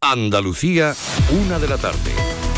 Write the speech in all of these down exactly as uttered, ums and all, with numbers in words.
Andalucía, una de la tarde.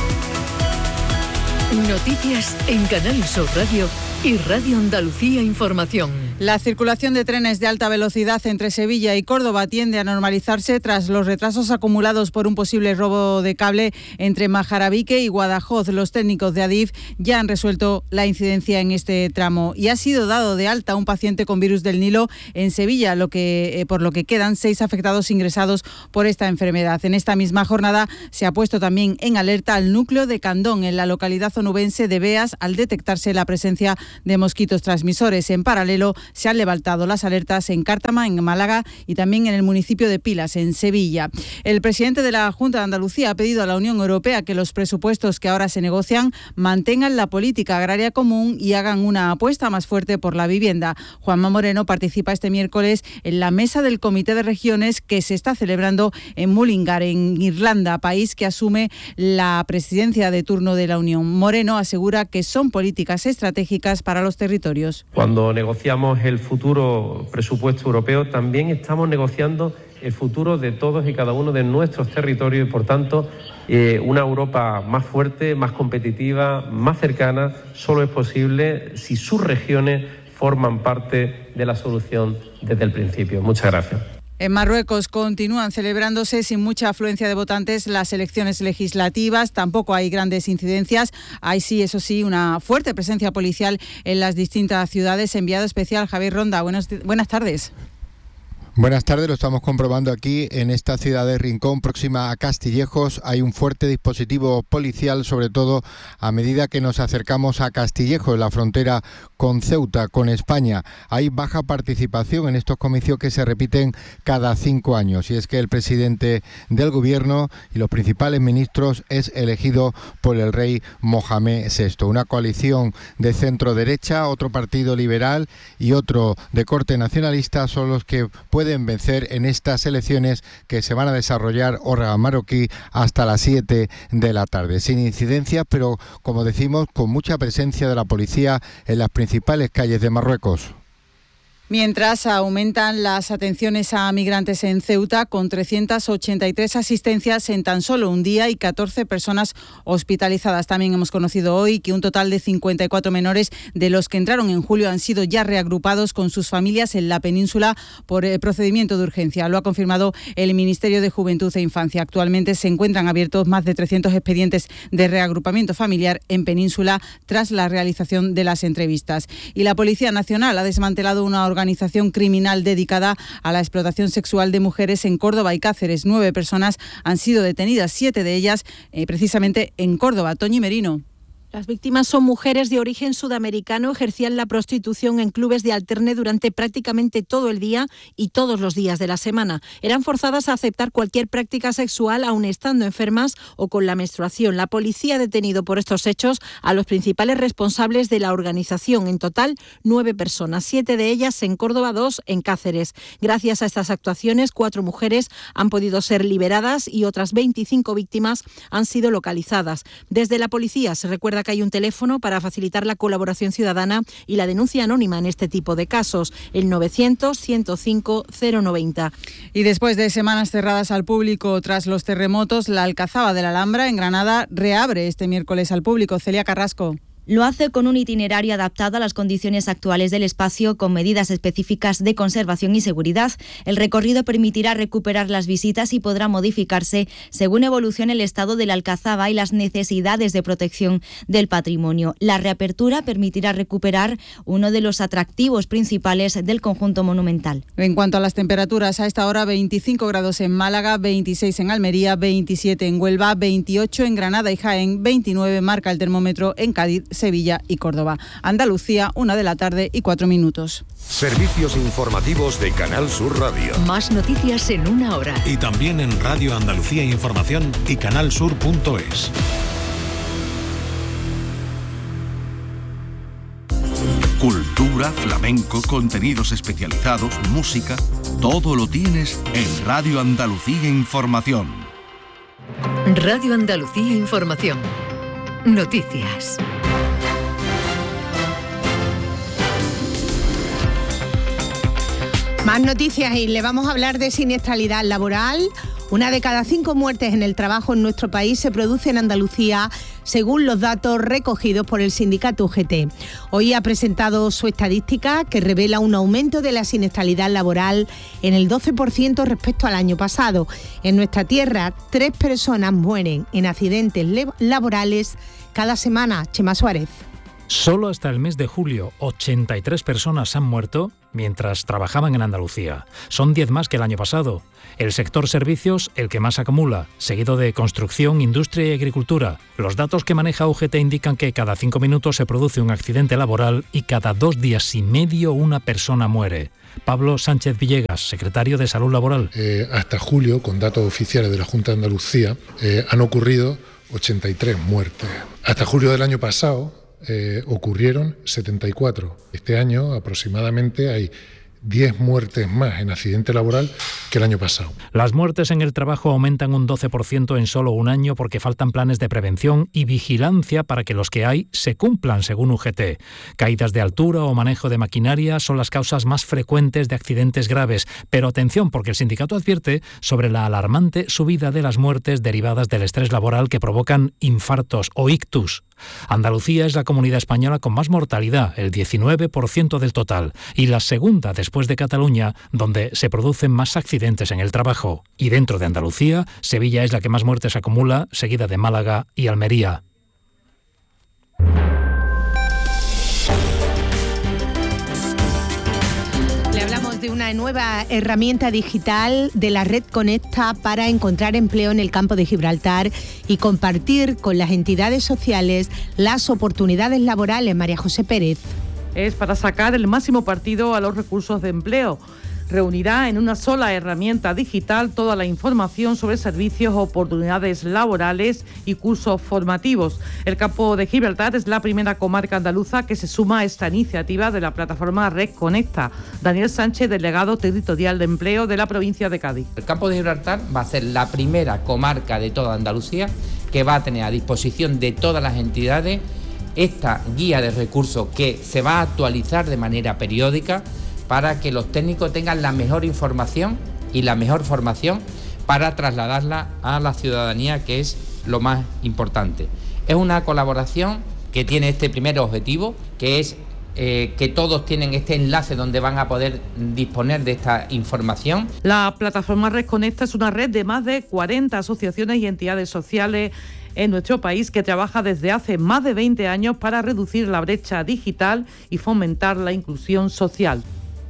Noticias en Canal Sur Radio y Radio Andalucía Información. La circulación de trenes de alta velocidad entre Sevilla y Córdoba tiende a normalizarse tras los retrasos acumulados por un posible robo de cable entre Majarabique y Guadajoz. Los técnicos de Adif ya han resuelto la incidencia en este tramo y ha sido dado de alta un paciente con virus del Nilo en Sevilla, lo que, eh, por lo que quedan seis afectados ingresados por esta enfermedad. En esta misma jornada se ha puesto también en alerta al núcleo de Candón, en la localidad onubense de Beas, al detectarse la presencia de mosquitos transmisores. En paralelo, se han levantado las alertas en Cártama, en Málaga y también en el municipio de Pilas, en Sevilla. El presidente de la Junta de Andalucía ha pedido a la Unión Europea que los presupuestos que ahora se negocian mantengan la política agraria común y hagan una apuesta más fuerte por la vivienda. Juanma Moreno participa este miércoles en la mesa del Comité de Regiones que se está celebrando en Mullingar, en Irlanda, país que asume la presidencia de turno de la Unión. Moreno asegura que son políticas estratégicas para los territorios. Cuando negociamos el futuro presupuesto europeo, también estamos negociando el futuro de todos y cada uno de nuestros territorios y, por tanto, eh, una Europa más fuerte, más competitiva, más cercana, solo es posible si sus regiones forman parte de la solución desde el principio. Muchas gracias. En Marruecos continúan celebrándose sin mucha afluencia de votantes las elecciones legislativas. Tampoco hay grandes incidencias. Hay sí, eso sí, una fuerte presencia policial en las distintas ciudades. Enviado especial Javier Ronda. Buenos, buenas tardes. Buenas tardes, lo estamos comprobando aquí en esta ciudad de Rincón, próxima a Castillejos. Hay un fuerte dispositivo policial, sobre todo a medida que nos acercamos a Castillejos, la frontera con Ceuta, con España. Hay baja participación en estos comicios que se repiten cada cinco años. Y es que el presidente del gobierno y los principales ministros es elegido por el rey Mohamed sexto. Una coalición de centro-derecha, otro partido liberal y otro de corte nacionalista son los que pueden pueden vencer en estas elecciones que se van a desarrollar hora marroquí hasta las siete de la tarde. Sin incidencias, pero como decimos, con mucha presencia de la policía en las principales calles de Marruecos. Mientras aumentan las atenciones a migrantes en Ceuta, con trescientas ochenta y tres asistencias en tan solo un día y catorce personas hospitalizadas. También hemos conocido hoy que un total de cincuenta y cuatro menores de los que entraron en julio han sido ya reagrupados con sus familias en la península por el procedimiento de urgencia. Lo ha confirmado el Ministerio de Juventud e Infancia. Actualmente se encuentran abiertos más de trescientos expedientes de reagrupamiento familiar en península tras la realización de las entrevistas. Y la Policía Nacional ha desmantelado una organización organización criminal dedicada a la explotación sexual de mujeres en Córdoba y Cáceres. Nueve personas han sido detenidas, siete de ellas eh, precisamente en Córdoba. Toñi Merino. Las víctimas son mujeres de origen sudamericano, ejercían la prostitución en clubes de alterne durante prácticamente todo el día y todos los días de la semana. Eran forzadas a aceptar cualquier práctica sexual aun estando enfermas o con la menstruación. La policía ha detenido por estos hechos a los principales responsables de la organización. En total, nueve personas, siete de ellas en Córdoba, dos en Cáceres. Gracias a estas actuaciones, cuatro mujeres han podido ser liberadas y otras veinticinco víctimas han sido localizadas. Desde la policía se recuerda que hay un teléfono para facilitar la colaboración ciudadana y la denuncia anónima en este tipo de casos, el novecientos, ciento cinco, cero noventa. Y después de semanas cerradas al público tras los terremotos, la Alcazaba de la Alhambra en Granada reabre este miércoles al público. Celia Carrasco. Lo hace con un itinerario adaptado a las condiciones actuales del espacio, con medidas específicas de conservación y seguridad. El recorrido permitirá recuperar las visitas y podrá modificarse según evolucione el estado de la Alcazaba y las necesidades de protección del patrimonio. La reapertura permitirá recuperar uno de los atractivos principales del conjunto monumental. En cuanto a las temperaturas, a esta hora veinticinco grados en Málaga, veintiséis en Almería, veintisiete en Huelva, veintiocho en Granada y Jaén, veintinueve marca el termómetro en Cádiz, Sevilla y Córdoba. Andalucía, una de la tarde y cuatro minutos. Servicios informativos de Canal Sur Radio. Más noticias en una hora. Y también en Radio Andalucía Información y canalsur punto es. Cultura, flamenco, contenidos especializados, música, todo lo tienes en Radio Andalucía Información. Radio Andalucía Información. Noticias. Más noticias y le vamos a hablar de siniestralidad laboral. Una de cada cinco muertes en el trabajo en nuestro país se produce en Andalucía, según los datos recogidos por el sindicato U G T. Hoy ha presentado su estadística que revela un aumento de la siniestralidad laboral en el doce por ciento respecto al año pasado. En nuestra tierra, tres personas mueren en accidentes laborales cada semana. Chema Suárez. Solo hasta el mes de julio, ochenta y tres personas han muerto mientras trabajaban en Andalucía. Son diez más que el año pasado. El sector servicios, el que más acumula, seguido de construcción, industria y agricultura. Los datos que maneja U G T indican que cada cinco minutos se produce un accidente laboral y cada dos días y medio una persona muere. Pablo Sánchez Villegas, secretario de Salud Laboral. Eh, hasta julio, con datos oficiales de la Junta de Andalucía, eh, han ocurrido ochenta y tres muertes. Hasta julio del año pasado, Eh, ocurrieron setenta y cuatro. Este año aproximadamente hay diez muertes más en accidente laboral que el año pasado. Las muertes en el trabajo aumentan un doce por ciento en solo un año porque faltan planes de prevención y vigilancia para que los que hay se cumplan, según U G T. Caídas de altura o manejo de maquinaria son las causas más frecuentes de accidentes graves. Pero atención, porque el sindicato advierte sobre la alarmante subida de las muertes derivadas del estrés laboral que provocan infartos o ictus. Andalucía es la comunidad española con más mortalidad, el diecinueve por ciento del total, y la segunda después de Cataluña, donde se producen más accidentes en el trabajo. Y dentro de Andalucía, Sevilla es la que más muertes acumula, seguida de Málaga y Almería. De una nueva herramienta digital de la red Conecta para encontrar empleo en el campo de Gibraltar y compartir con las entidades sociales las oportunidades laborales. María José Pérez. Es para sacar el máximo partido a los recursos de empleo. Reunirá en una sola herramienta digital toda la información sobre servicios, oportunidades laborales y cursos formativos. El campo de Gibraltar es la primera comarca andaluza que se suma a esta iniciativa de la plataforma Red Conecta. Daniel Sánchez, delegado territorial de empleo de la provincia de Cádiz. El campo de Gibraltar va a ser la primera comarca de toda Andalucía que va a tener a disposición de todas las entidades esta guía de recursos que se va a actualizar de manera periódica para que los técnicos tengan la mejor información y la mejor formación para trasladarla a la ciudadanía, que es lo más importante. Es una colaboración que tiene este primer objetivo, que es eh, que todos tienen este enlace donde van a poder disponer de esta información. La plataforma Red Conecta es una red de más de cuarenta asociaciones y entidades sociales en nuestro país que trabaja desde hace más de veinte años para reducir la brecha digital y fomentar la inclusión social.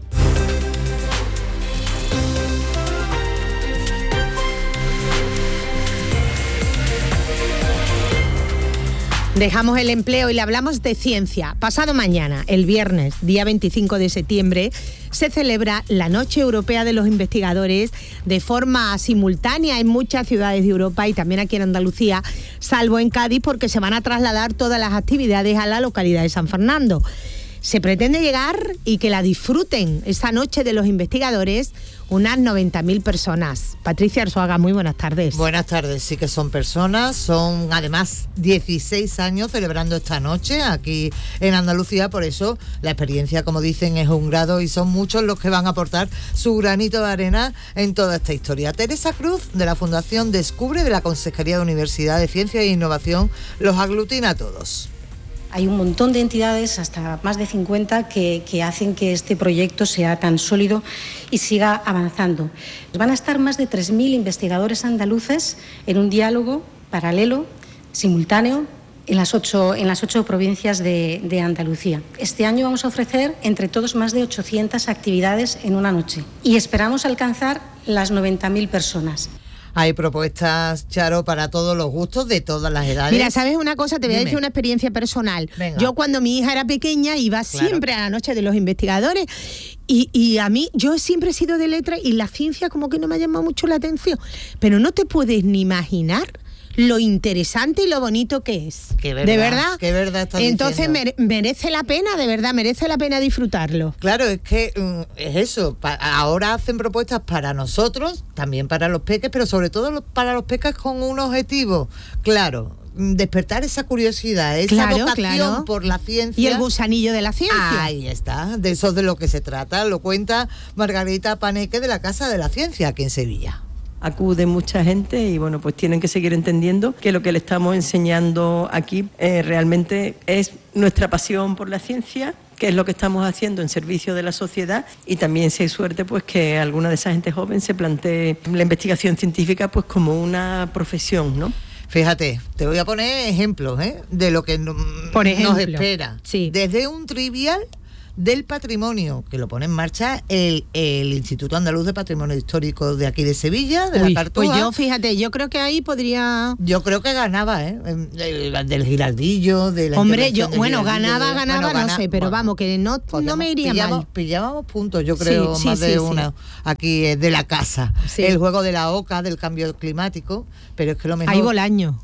Dejamos el empleo y le hablamos de ciencia. Pasado mañana, el viernes, día veinticinco de septiembre, se celebra la Noche Europea de los Investigadores de forma simultánea en muchas ciudades de Europa y también aquí en Andalucía, salvo en Cádiz, porque se van a trasladar todas las actividades a la localidad de San Fernando. Se pretende llegar y que la disfruten esta Noche de los Investigadores unas noventa mil personas. Patricia Arzuaga, muy buenas tardes. Buenas tardes, sí que son personas, son además dieciséis años celebrando esta noche aquí en Andalucía, por eso la experiencia, como dicen, es un grado y son muchos los que van a aportar su granito de arena en toda esta historia. Teresa Cruz, de la Fundación Descubre, de la Consejería de Universidad de Ciencia e Innovación, los aglutina a todos. Hay un montón de entidades, hasta más de cincuenta, que, que hacen que este proyecto sea tan sólido y siga avanzando. Van a estar más de tres mil investigadores andaluces en un diálogo paralelo, simultáneo, en las ocho, en las ocho provincias de, de Andalucía. Este año vamos a ofrecer entre todos más de ochocientas actividades en una noche y esperamos alcanzar las noventa mil personas. Hay propuestas, Charo, para todos los gustos, de todas las edades. Mira, ¿sabes una cosa? Te voy Dime. a decir una experiencia personal. Venga. Yo cuando mi hija era pequeña iba Claro. siempre a la Noche de los Investigadores y, y a mí, yo siempre he sido de letras y la ciencia como que no me ha llamado mucho la atención. Pero no te puedes ni imaginar lo interesante y lo bonito que es. Qué verdad, de verdad. qué verdad estás Entonces diciendo. mere- merece la pena, de verdad, merece la pena disfrutarlo. Claro, es que mm, es eso. Pa- ahora hacen propuestas para nosotros, también para los peques, pero sobre todo los- para los peques con un objetivo claro. Despertar esa curiosidad, esa Claro, vocación claro. por la ciencia. Y el gusanillo de la ciencia. Ahí está, de eso es de lo que se trata. Lo cuenta Margarita Paneque de la Casa de la Ciencia aquí en Sevilla. acude mucha gente y bueno, pues tienen que seguir entendiendo que lo que le estamos enseñando aquí eh, realmente es nuestra pasión por la ciencia, que es lo que estamos haciendo en servicio de la sociedad, y también si hay suerte pues que alguna de esa gente joven se plantee la investigación científica pues como una profesión, ¿no? Fíjate, te voy a poner ejemplos ¿eh? de lo que no, Por ejemplo, nos espera. Sí. Desde un trivial del patrimonio, que lo pone en marcha el, el Instituto Andaluz de Patrimonio Histórico de aquí de Sevilla, de Uy, la Cartuja. Pues yo, fíjate, yo creo que ahí podría... Yo creo que ganaba, ¿eh? Del, del Giraldillo, de la Hombre, yo, intervención bueno, del Giraldillo, ganaba, de- ganaba, bueno, no gana- sé, pero bueno, vamos, que no, no me iría pillábamos, mal. pillábamos puntos, yo creo, Sí, más sí, de sí, una sí. aquí eh, de la casa. Sí. El juego de la oca, del cambio climático, pero es que lo mejor... Ahí Bolaño.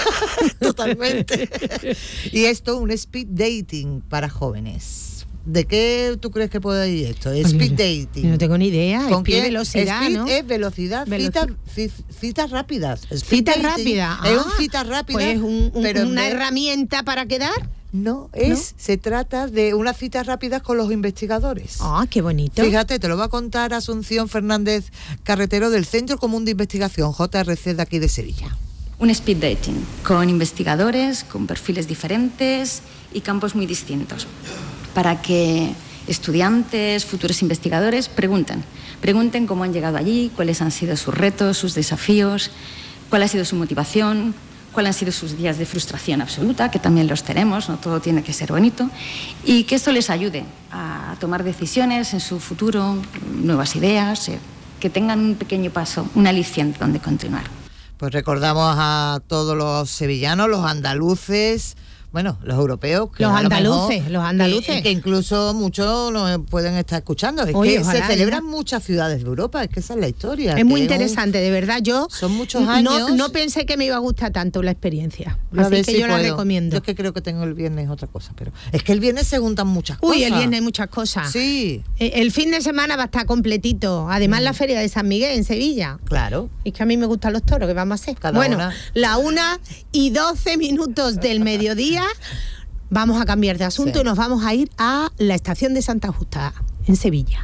Totalmente. Y esto, un speed dating para jóvenes. ¿De qué tú crees que puede ir esto? Speed dating. Yo no tengo ni idea. ¿Con Speed, qué? velocidad, Speed ¿no? es velocidad, Veloci- citas, ci- citas rápidas. Speed Cita dating rápida. Es Ah, un cita rápida. Pues es un- un- pero en una vez- herramienta para quedar. No, es, ¿No? se trata de unas citas rápidas con los investigadores. Ah, qué bonito. Fíjate, te lo va a contar Asunción Fernández Carretero del Centro Común de Investigación, J R C de aquí de Sevilla. Un speed dating con investigadores, con perfiles diferentes y campos muy distintos, para que estudiantes, futuros investigadores pregunten, pregunten cómo han llegado allí, cuáles han sido sus retos, sus desafíos, cuál ha sido su motivación, cuáles han sido sus días de frustración absoluta, que también los tenemos, no todo tiene que ser bonito, y que esto les ayude a tomar decisiones en su futuro, nuevas ideas, eh, que tengan un pequeño paso, un aliciente donde continuar. Pues recordamos a todos los sevillanos, los andaluces, bueno, los europeos. Que Los a lo andaluces, mejor- los andaluces. Que, que incluso muchos nos pueden estar escuchando. Es Oye, que ojalá, se celebran ¿no? muchas ciudades de Europa, es que esa es la historia. Es muy que un- interesante, de verdad. Yo Son muchos no- años. No, pensé que me iba a gustar tanto la experiencia. A Así ver que si yo la puedo. recomiendo. Yo es que creo que tengo el viernes otra cosa, pero es que el viernes se juntan muchas cosas. Uy, el viernes hay muchas cosas. Sí. Eh, El fin de semana va a estar completito. Además, la Feria de San Miguel en Sevilla. Claro. Es que a mí me gustan los toros, ¿qué vamos a hacer? Cada bueno, una. la una y doce minutos del mediodía. Vamos a cambiar de asunto Sí. y nos vamos a ir a la estación de Santa Justa, en Sevilla.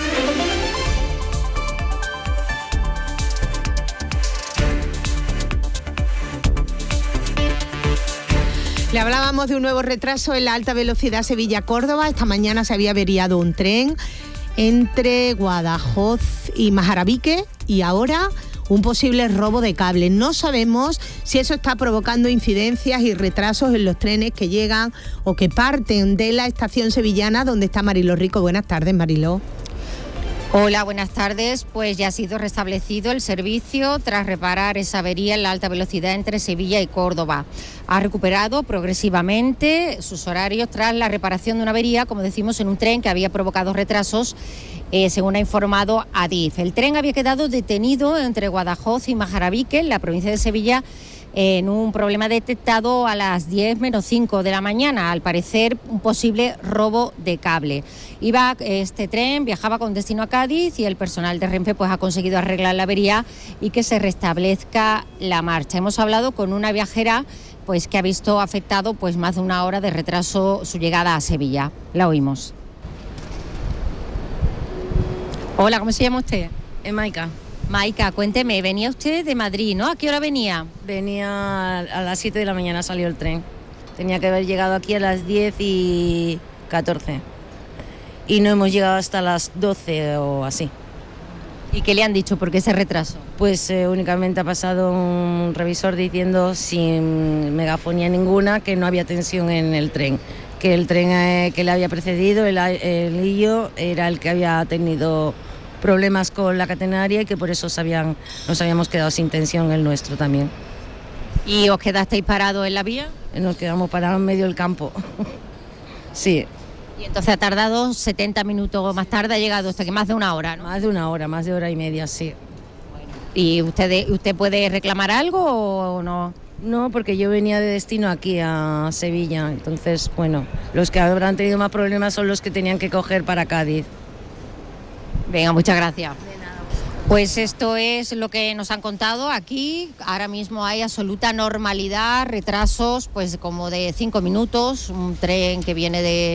Le hablábamos de un nuevo retraso en la alta velocidad Sevilla-Córdoba. Esta mañana se había averiado un tren entre Guadajoz y Majarabique y ahora un posible robo de cable. No sabemos si eso está provocando incidencias y retrasos en los trenes que llegan o que parten de la estación sevillana donde está Mariló Rico. Buenas tardes, Mariló. Hola, buenas tardes. Pues ya ha sido restablecido el servicio tras reparar esa avería en la alta velocidad entre Sevilla y Córdoba. Ha recuperado progresivamente sus horarios tras la reparación de una avería, como decimos, en un tren que había provocado retrasos, eh, según ha informado Adif. El tren había quedado detenido entre Guadajoz y Majarabique, en la provincia de Sevilla, en un problema detectado a las diez menos cinco de la mañana, al parecer un posible robo de cable. Iba este tren, viajaba con destino a Cádiz y el personal de Renfe pues ha conseguido arreglar la avería y que se restablezca la marcha. Hemos hablado con una viajera pues que ha visto afectado pues más de una hora de retraso su llegada a Sevilla. La oímos. Hola, ¿cómo se llama usted? Es Maika. Maika, cuénteme, venía usted de Madrid, ¿no? ¿A qué hora venía? Venía a las siete de la mañana, salió el tren. Tenía que haber llegado aquí a las diez y catorce. Y no hemos llegado hasta las doce o así. ¿Y qué le han dicho? ¿Por qué ese retraso? Pues eh, únicamente ha pasado un revisor diciendo sin megafonía ninguna que no había tensión en el tren. Que el tren eh, que le había precedido, el, el Illo, era el que había tenido problemas con la catenaria y que por eso se habían, nos habíamos quedado sin tensión el nuestro también. ¿Y os quedasteis parados en la vía? Nos quedamos parados en medio del campo. Sí. Y entonces ha tardado setenta minutos más tarde, ha llegado hasta que más de una hora, ¿no? Más de una hora, más de hora y media, sí. ¿Y usted, usted puede reclamar algo o no? No, porque yo venía de destino aquí a Sevilla, entonces, bueno, los que habrán tenido más problemas son los que tenían que coger para Cádiz. Venga, muchas gracias. Pues esto es lo que nos han contado aquí. Ahora mismo hay absoluta normalidad, retrasos pues como de cinco minutos, un tren que viene de,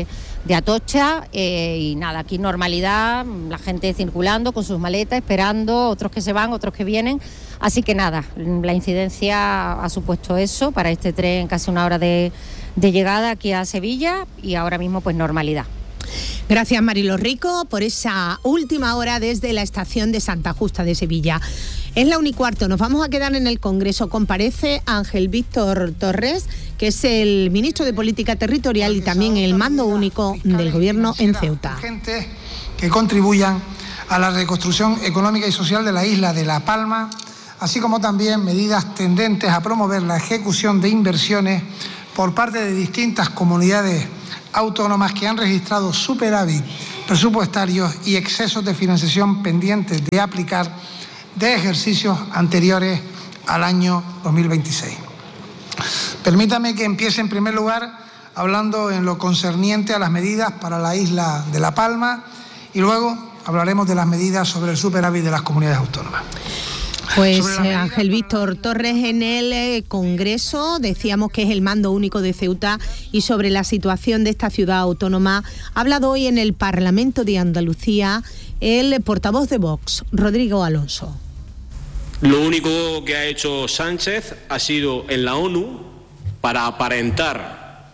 de Atocha eh, y nada, aquí normalidad, la gente circulando con sus maletas, esperando, otros que se van, otros que vienen. Así que nada, la incidencia ha supuesto eso para este tren, casi una hora de, de llegada aquí a Sevilla y ahora mismo pues normalidad. Gracias, Marilo Rico, por esa última hora desde la estación de Santa Justa de Sevilla. Es la una y cuarto, nos vamos a quedar en el Congreso. Comparece Ángel Víctor Torres, que es el ministro de Política Territorial y también el mando único del Gobierno en Ceuta. Que contribuyan a la reconstrucción económica y social de la isla de La Palma, así como también medidas tendentes a promover la ejecución de inversiones por parte de distintas comunidades autónomas que han registrado superávit presupuestarios y excesos de financiación pendientes de aplicar de ejercicios anteriores al año dos mil veintiséis. Permítame que empiece en primer lugar hablando en lo concerniente a las medidas para la isla de La Palma y luego hablaremos de las medidas sobre el superávit de las comunidades autónomas. Pues eh, Ángel Víctor Torres en el eh, Congreso, decíamos que es el mando único de Ceuta, y sobre la situación de esta ciudad autónoma ha hablado hoy en el Parlamento de Andalucía el portavoz de Vox, Rodrigo Alonso. Lo único que ha hecho Sánchez ha sido en la ONU para aparentar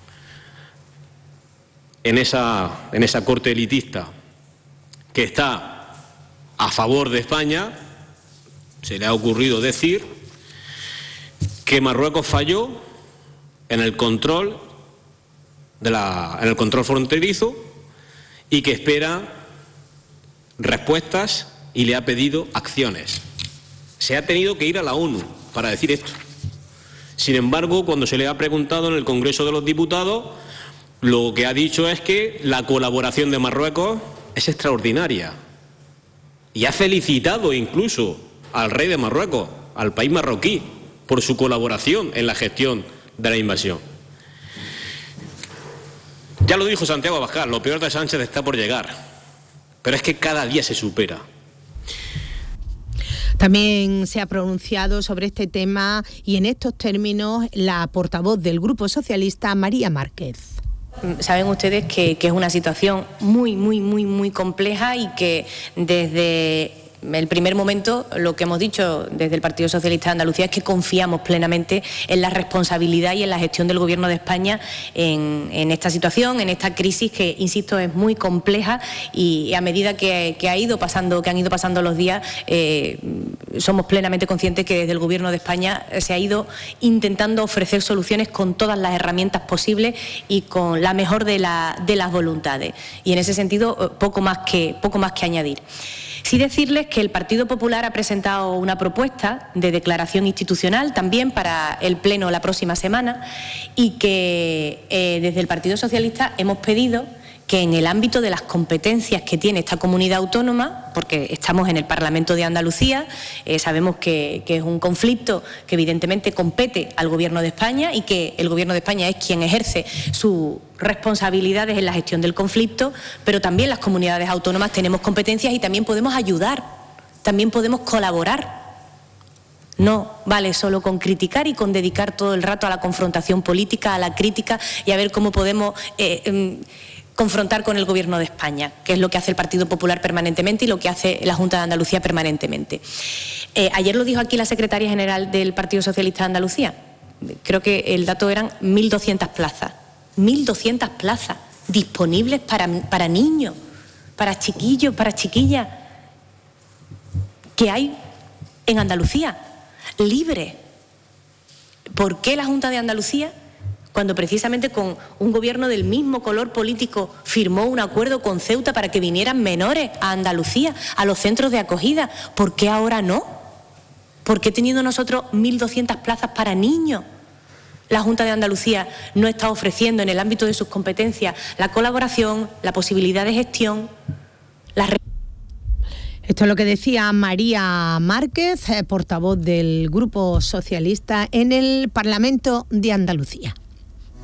en esa, en esa corte elitista que está a favor de España. Se le ha ocurrido decir que Marruecos falló en el control de la, en el control fronterizo y que espera respuestas y le ha pedido acciones. Se ha tenido que ir a la ONU para decir esto. Sin embargo, cuando se le ha preguntado en el Congreso de los Diputados, lo que ha dicho es que la colaboración de Marruecos es extraordinaria. Y ha felicitado incluso al rey de Marruecos, al país marroquí, por su colaboración en la gestión de la invasión. Ya lo dijo Santiago Abascal, lo peor de Sánchez está por llegar, pero es que cada día se supera. También se ha pronunciado sobre este tema y en estos términos la portavoz del Grupo Socialista, María Márquez. Saben ustedes que, que es una situación muy, muy, muy, muy compleja y que desde el primer momento lo que hemos dicho desde el Partido Socialista de Andalucía es que confiamos plenamente en la responsabilidad y en la gestión del Gobierno de España en, en esta situación, en esta crisis que, insisto, es muy compleja y a medida que, que ha ido pasando, que han ido pasando los días, eh, somos plenamente conscientes que desde el Gobierno de España se ha ido intentando ofrecer soluciones con todas las herramientas posibles y con la mejor de, la, de las voluntades. Y en ese sentido, poco más que, poco más que añadir. Sí decirles que el Partido Popular ha presentado una propuesta de declaración institucional también para el Pleno la próxima semana y que eh, desde el Partido Socialista hemos pedido que en el ámbito de las competencias que tiene esta comunidad autónoma, porque estamos en el Parlamento de Andalucía, eh, sabemos que, que es un conflicto que evidentemente compete al Gobierno de España y que el Gobierno de España es quien ejerce sus responsabilidades en la gestión del conflicto, pero también las comunidades autónomas tenemos competencias y también podemos ayudar, también podemos colaborar. No vale solo con criticar y con dedicar todo el rato a la confrontación política, a la crítica y a ver cómo podemos Eh, eh, confrontar con el Gobierno de España, que es lo que hace el Partido Popular permanentemente y lo que hace la Junta de Andalucía permanentemente. Eh, ayer lo dijo aquí la secretaria general del Partido Socialista de Andalucía. Creo que el dato eran mil doscientas plazas. mil doscientas plazas disponibles para, para niños, para chiquillos, para chiquillas, que hay en Andalucía, libres. ¿Por qué la Junta de Andalucía, cuando precisamente con un gobierno del mismo color político firmó un acuerdo con Ceuta para que vinieran menores a Andalucía, a los centros de acogida? ¿Por qué ahora no? ¿Por qué teniendo nosotros mil doscientas plazas para niños, la Junta de Andalucía no está ofreciendo en el ámbito de sus competencias la colaboración, la posibilidad de gestión, la... Esto es lo que decía María Márquez, eh, portavoz del Grupo Socialista en el Parlamento de Andalucía.